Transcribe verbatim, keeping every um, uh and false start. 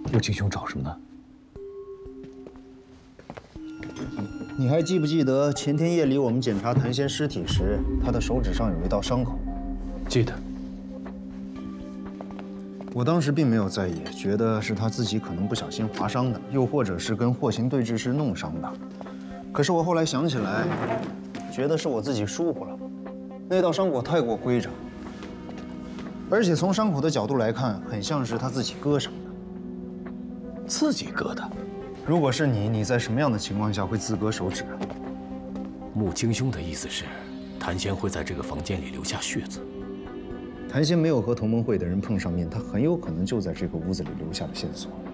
穆青兄找什么呢？ 你还记不记得前天夜里我们检查谭仙尸体时，他的手指上有一道伤口？ 记得。 我当时并没有在意，觉得是他自己可能不小心划伤的，又或者是跟祸行对峙时弄伤的。可是我后来想起来，觉得是我自己疏忽了。那道伤口太过规整，而且从伤口的角度来看，很像是他自己割伤的。 自己割的？ 如果是你，你在什么样的情况下会自割手指啊？ 穆青兄的意思是，谭仙会在这个房间里留下血渍。 谭仙没有和同盟会的人碰上面，他很有可能就在这个屋子里留下了线索。